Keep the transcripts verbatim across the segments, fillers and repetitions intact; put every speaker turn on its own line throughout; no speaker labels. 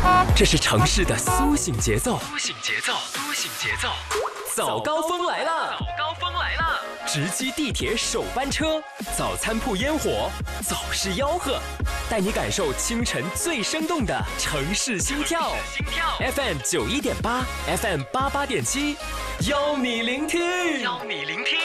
这是城市的苏醒节奏，苏醒节奏，苏醒节奏。早高峰来了，早高峰来了！直击地铁首班车，早餐铺烟火，早市吆喝，带你感受清晨最生动的城市心跳。心跳 F M 九一点八 ，F M 八八点七，邀你聆听，邀你聆听。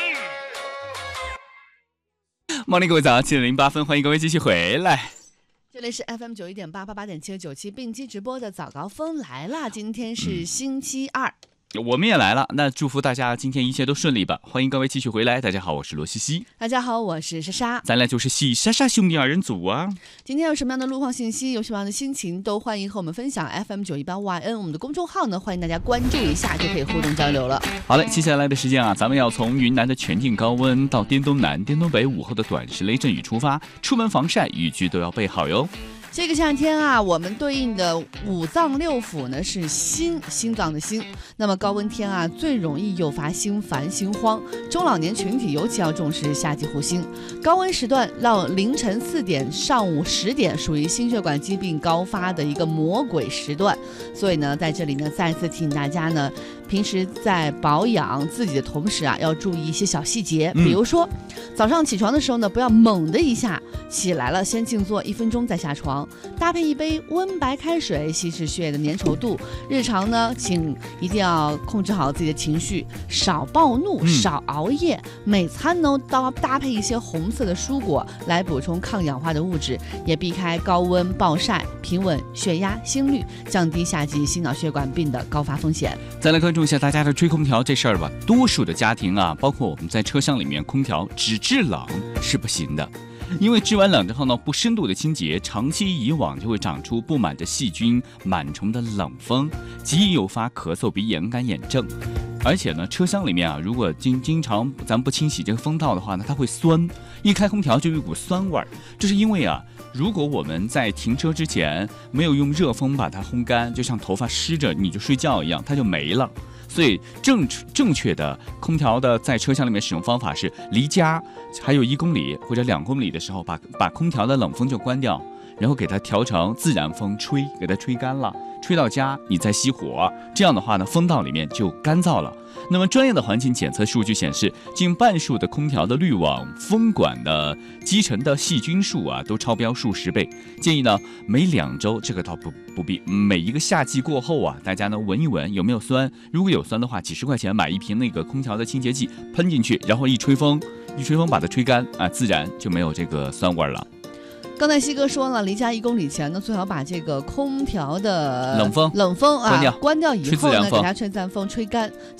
Morning， 各位早，七点零八分，欢迎各位继续回来。
这里是 F M 九一点八八八点七九七并机直播的早高峰来了，今天是星期二。嗯
我们也来了，那祝福大家今天一切都顺利吧。欢迎各位继续回来，大家好，我是罗西西。
大家好，我是莎莎。
咱俩就是西莎莎兄弟二人组啊。
今天有什么样的路况信息，有什么样的心情，都欢迎和我们分享。F M 九一八 Y N 我们的公众号呢，欢迎大家关注一下，就可以互动交流了。
好嘞，接下来的时间啊，咱们要从云南的全境高温到滇东南、滇东北午后的短时雷阵雨出发，出门防晒，雨具都要备好哟。
这个夏天啊，我们对应的五脏六腑呢是心，心脏的心。那么高温天啊，最容易诱发心烦心慌，中老年群体尤其要重视夏季护心。高温时段到凌晨四点、上午十点，属于心血管疾病高发的一个魔鬼时段。所以呢，在这里呢，再次提醒大家呢，平时在保养自己的同时啊，要注意一些小细节，比如说、嗯、早上起床的时候呢，不要猛的一下起来了，先静坐一分钟再下床。搭配一杯温白开水，稀释血液的粘稠度。日常呢，请一定要控制好自己的情绪，少暴怒，
嗯、
少熬夜。每餐呢，都搭配一些红色的蔬果来补充抗氧化的物质，也避开高温暴晒，平稳血压、心率，降低夏季心脑血管病的高发风险。
再来关注一下大家的吹空调这事儿吧。多数的家庭啊，包括我们在车厢里面，空调只制冷是不行的。因为制完冷之后呢，不深度的清洁，长期以往就会长出布满着细菌、螨虫的冷风，极易诱发咳嗽、鼻炎、干眼症。而且呢，车厢里面啊，如果经经常咱们不清洗这个风道的话呢，它会酸，一开空调就有一股酸味儿。这是因为啊，如果我们在停车之前没有用热风把它烘干，就像头发湿着你就睡觉一样，它就没了。所以正正确的空调的在车厢里面使用方法是，离家还有一公里或者两公里的时候，把把空调的冷风就关掉，然后给它调成自然风吹，给它吹干了，吹到家你再熄火，这样的话呢，风道里面就干燥了。那么专业的环境检测数据显示，近半数的空调的滤网、风管的积尘的细菌数啊，都超标数十倍。建议呢，每两周，这个倒不不必，每一个夏季过后啊，大家呢闻一闻有没有酸，如果有酸的话，几十块钱买一瓶那个空调的清洁剂喷进去，然后一吹风，一吹风把它吹干啊，自然就没有这个酸味了。
刚才西哥说了，离家一公里前呢，最好把这个空调的
冷风
冷风啊
关掉，
关掉以后呢，给它吹自然风吹干。